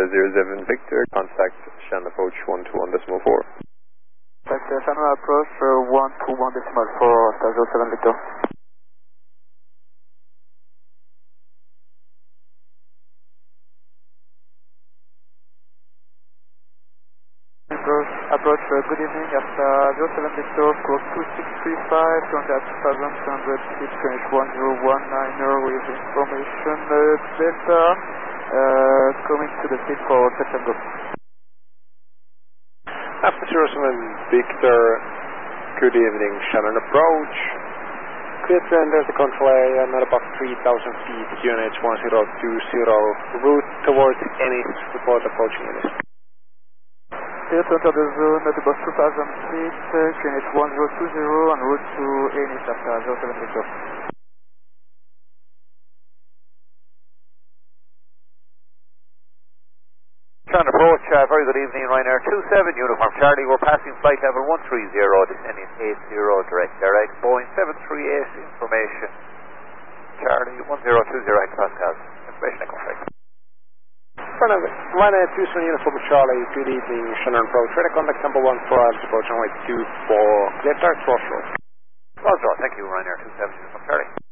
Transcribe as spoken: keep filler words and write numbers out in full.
zero seven Victor, contact Shannon approach one two one decimal four. Contact uh, Shannon approach uh, one two one decimal four, zero seven Victor. Approach, approach uh, good evening, after zero seven Victor, squawk two six three five, contact two thousand two hundred feet, finish one zero one nine with information uh, Delta, uh, coming to the seat for September. After zero seven Victor, good evening, Shannon approach. Clear to enter the control area at about three thousand feet, Q N H one zero two zero, route towards Ennis, report approaching Ennis. Clear to enter the zone at about two thousand feet, uh, Q N H one zero two zero, en route to Ennis after zero seven Victor. Shannon approach, uh, very good evening, Ryanair two seven, Uniform Charlie, we're passing flight level one three zero, descending eight zero, direct direct, Boeing seven three eight, information, Charlie one zero two zero hectopascals, information echo flight. Ryanair two seven, Uniform Charlie, good evening, Shannon approach, radar contact number one four, approach runway two four, clear start, throttle. Well, thank you, Ryanair two seven, Uniform Charlie.